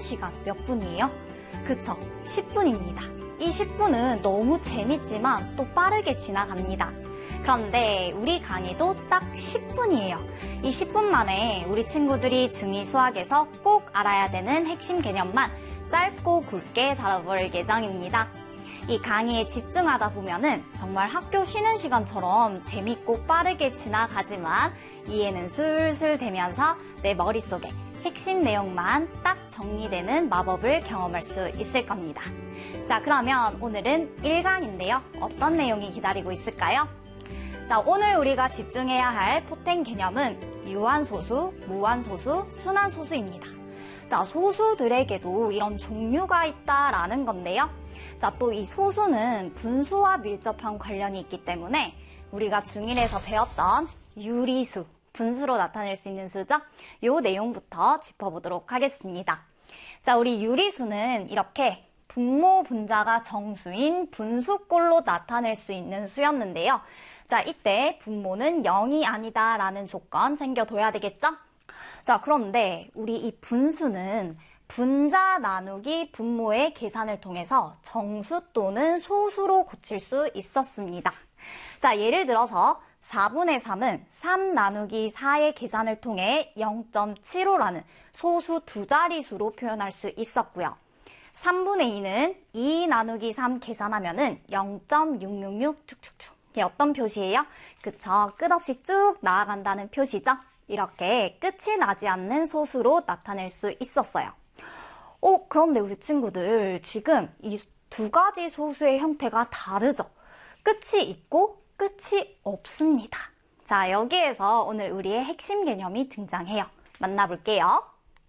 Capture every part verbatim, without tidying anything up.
시간 몇 분이에요? 그쵸, 십 분입니다. 이 십 분은 너무 재밌지만 또 빠르게 지나갑니다. 그런데 우리 강의도 딱 십 분이에요. 이 십 분 만에 우리 친구들이 중이 수학에서 꼭 알아야 되는 핵심 개념만 짧고 굵게 다뤄볼 예정입니다. 이 강의에 집중하다 보면은 정말 학교 쉬는 시간처럼 재밌고 빠르게 지나가지만 이해는 술술 되면서 내 머릿속에 핵심 내용만 딱 정리되는 마법을 경험할 수 있을 겁니다. 자, 그러면 오늘은 일 강인데요. 어떤 내용이 기다리고 있을까요? 자, 오늘 우리가 집중해야 할 포텐 개념은 유한소수, 무한소수, 순환소수입니다. 자, 소수들에게도 이런 종류가 있다라는 건데요. 자, 또 이 소수는 분수와 밀접한 관련이 있기 때문에 우리가 중일에서 배웠던 유리수, 분수로 나타낼 수 있는 수죠? 이 내용부터 짚어보도록 하겠습니다. 자, 우리 유리수는 이렇게 분모 분자가 정수인 분수꼴로 나타낼 수 있는 수였는데요. 자, 이때 분모는 영이 아니다라는 조건 챙겨둬야 되겠죠? 자, 그런데 우리 이 분수는 분자 나누기 분모의 계산을 통해서 정수 또는 소수로 고칠 수 있었습니다. 자, 예를 들어서 사분의 삼은 삼 나누기 사의 계산을 통해 영 점 칠오라는 소수 두 자리수로 표현할 수 있었고요. 삼분의 이는 이 나누기 삼 계산하면은 영 점 육육육 쭉쭉쭉. 이게 어떤 표시예요? 그쵸? 끝없이 쭉 나아간다는 표시죠? 이렇게 끝이 나지 않는 소수로 나타낼 수 있었어요. 어, 그런데 우리 친구들 지금 이 두 가지 소수의 형태가 다르죠? 끝이 있고 끝이 없습니다. 자, 여기에서 오늘 우리의 핵심 개념이 등장해요. 만나볼게요.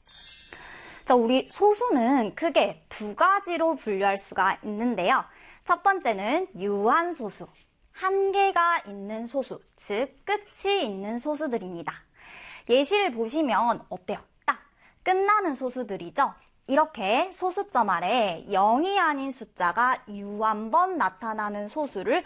자, 우리 소수는 크게 두 가지로 분류할 수가 있는데요. 첫 번째는 유한소수, 한 개가 있는 소수, 즉 끝이 있는 소수들입니다. 예시를 보시면 어때요? 딱 끝나는 소수들이죠? 이렇게 소수점 아래 영이 아닌 숫자가 유한 번 나타나는 소수를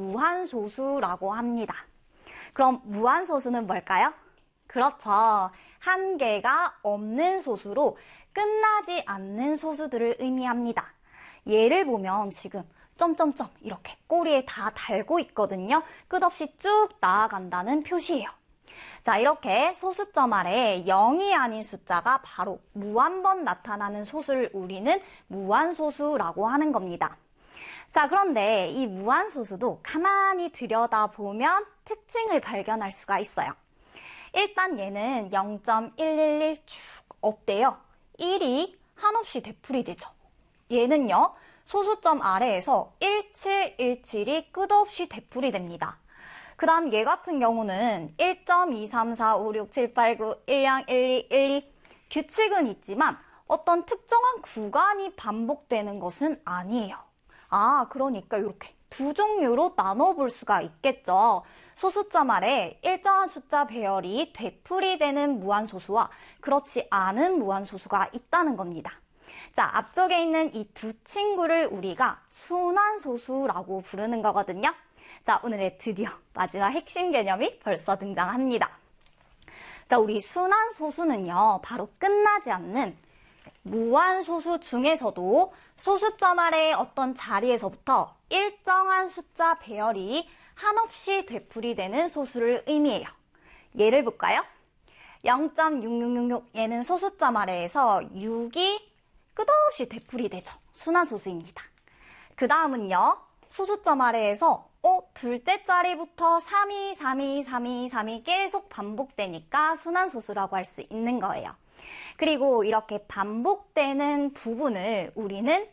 유한소수라고 합니다. 그럼 무한소수는 뭘까요? 그렇죠. 한 개가 없는 소수로 끝나지 않는 소수들을 의미합니다. 예를 보면 지금 점점점 이렇게 꼬리에 다 달고 있거든요. 끝없이 쭉 나아간다는 표시예요. 자, 이렇게 소수점 아래 영이 아닌 숫자가 바로 무한번 나타나는 소수를 우리는 무한소수라고 하는 겁니다. 자, 그런데 이 무한소수도 가만히 들여다보면 특징을 발견할 수가 있어요. 일단 얘는 영 점 일일일 쭉 없대요. 일이 한없이 되풀이 되죠. 얘는요, 소수점 아래에서 일칠일칠이 끝없이 되풀이 됩니다. 그 다음 얘 같은 경우는 일 점 이삼사오육칠팔구 일영일이일이 규칙은 있지만 어떤 특정한 구간이 반복되는 것은 아니에요. 아, 그러니까 이렇게 두 종류로 나눠볼 수가 있겠죠. 소수점 아래 일정한 숫자 배열이 되풀이되는 무한소수와 그렇지 않은 무한소수가 있다는 겁니다. 자, 앞쪽에 있는 이 두 친구를 우리가 순환소수라고 부르는 거거든요. 자, 오늘의 드디어 마지막 핵심 개념이 벌써 등장합니다. 자, 우리 순환소수는요, 바로 끝나지 않는 무한소수 중에서도 소수점 아래의 어떤 자리에서부터 일정한 숫자 배열이 한없이 되풀이되는 소수를 의미해요. 예를 볼까요? 영 점 육육육육 얘는 소수점 아래에서 육이 끝없이 되풀이되죠. 순환소수입니다. 그 다음은요, 소수점 아래에서 어, 둘째 자리부터 삼이, 삼이, 삼이, 삼이 계속 반복되니까 순환소수라고 할 수 있는 거예요. 그리고 이렇게 반복되는 부분을 우리는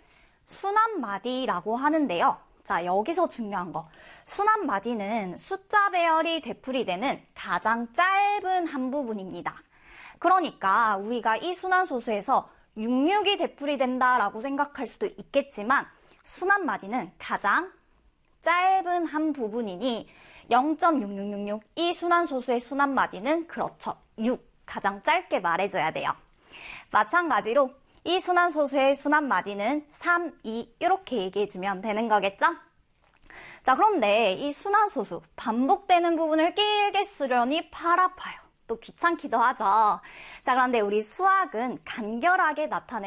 순환마디라고 하는데요. 자, 여기서 중요한 거. 순환마디는 숫자 배열이 되풀이되는 가장 짧은 한 부분입니다. 그러니까 우리가 이 순환소수에서 육십육이 되풀이된다라고 생각할 수도 있겠지만 순환마디는 가장 짧은 한 부분이니 영 점 육육육육 이 순환소수의 순환마디는 그렇죠. 육. 가장 짧게 말해줘야 돼요. 마찬가지로 이 순환소수의 순환마디는 삼, 이 이렇게 얘기해주면 되는 거겠죠? 자, 그런데 이 순환소수 반복되는 부분을 길게 쓰려니 팔 아파요. 또 귀찮기도 하죠. 자, 그런데 우리 수학은 간결하게 나타내